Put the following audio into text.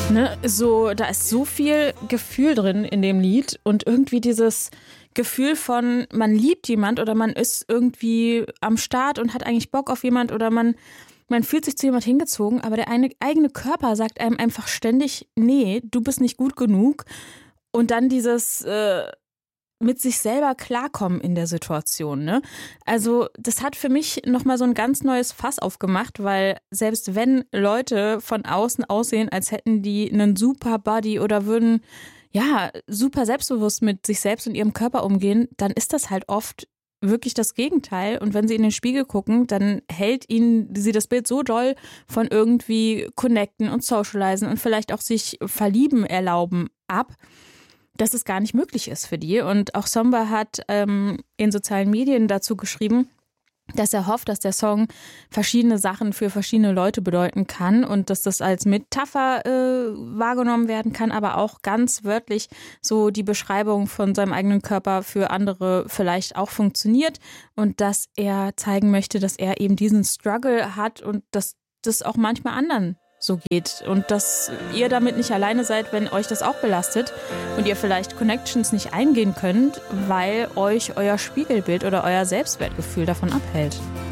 Ne, so, da ist so viel Gefühl drin in dem Lied und irgendwie dieses Gefühl von, man liebt jemand oder man ist irgendwie am Start und hat eigentlich Bock auf jemand oder man fühlt sich zu jemand hingezogen, aber der eigene Körper sagt einem einfach ständig, nee, du bist nicht gut genug. Und dann dieses mit sich selber klarkommen in der Situation, ne? Also das hat für mich nochmal so ein ganz neues Fass aufgemacht, weil selbst wenn Leute von außen aussehen, als hätten die einen super Body oder würden ja super selbstbewusst mit sich selbst und ihrem Körper umgehen, dann ist das halt oft wirklich das Gegenteil. Und wenn sie in den Spiegel gucken, dann hält ihnen sie das Bild so doll von irgendwie connecten und socialisen und vielleicht auch sich verlieben erlauben ab, dass es gar nicht möglich ist für die. Und auch Somba hat in sozialen Medien dazu geschrieben, dass er hofft, dass der Song verschiedene Sachen für verschiedene Leute bedeuten kann und dass das als Metapher wahrgenommen werden kann, aber auch ganz wörtlich so die Beschreibung von seinem eigenen Körper für andere vielleicht auch funktioniert und dass er zeigen möchte, dass er eben diesen Struggle hat und dass das auch manchmal anderen so geht und dass ihr damit nicht alleine seid, wenn euch das auch belastet und ihr vielleicht Connections nicht eingehen könnt, weil euch euer Spiegelbild oder euer Selbstwertgefühl davon abhält.